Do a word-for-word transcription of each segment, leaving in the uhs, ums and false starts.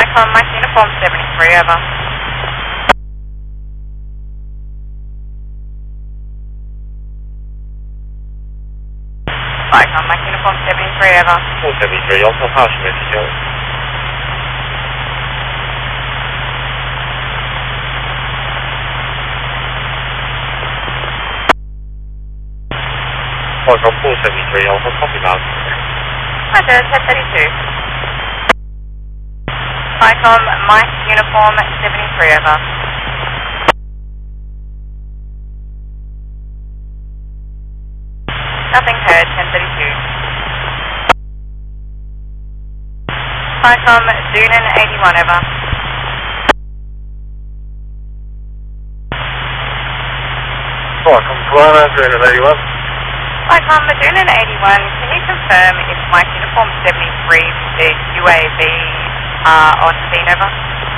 Icon, Mike Uniform seventy-three, over. Icon, Mike Uniform seventy-three, over. four seventy-three, Alpha, partial message, over. Icon, four seventy-three, Alpha, copy that. Roger, ten thirty-two. Icon, Mike Uniform seventy-three, over. Nothing heard, ten thirty-two. Icon, Doonan eighty-one, over. Icon, Kalana, Doonan eighty-one. Icon, Doonan eighty-one, can you confirm if Mike Uniform seventy-three, the U A V, are on scene, over?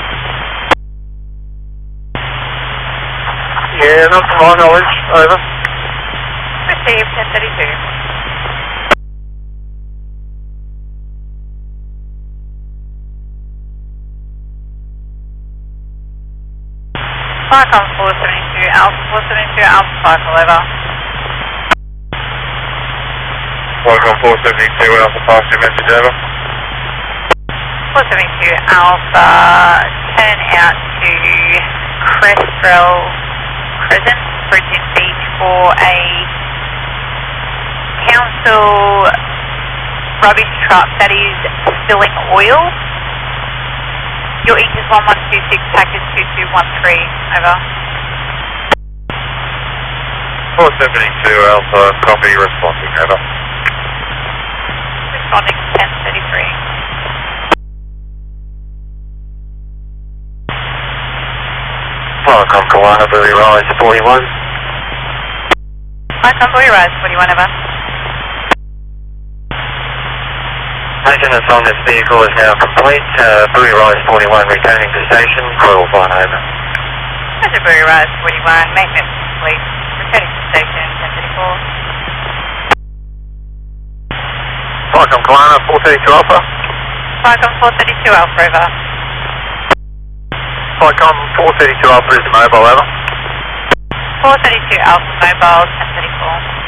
Yeah, not to my knowledge, over. Received, ten thirty-two. Icon four seventy-two, Alpha four seventy-two, Alpha cycle, over. Icon, four seventy-two, Alpha, partial message, over. four seventy-two, Alpha, turn out to Crestrel Crescent, Bridgeton Beach for a council rubbish truck that is spilling oil. Your ink is one one two six, package two two one three, over. four seventy-two, Alpha, copy, responding, over. Responding ten thirty-three. Icon, Kalana, Billy Rise, forty-one. Icon, Boy Rise, forty-one, over. Maintenance on this vehicle is now complete. Uh, Buoy Rise forty-one returning to station. Coil fine, over. Roger, Boy Rise, forty-one, maintenance complete. Returning to station, ten thirty-four. Icon, Kalana, four thirty-two, Alpha. Icon, four thirty-two, Alpha, over. Icon, four thirty-two, Alpha is mobile, over. four thirty-two, Alpha, mobile, ten thirty-four.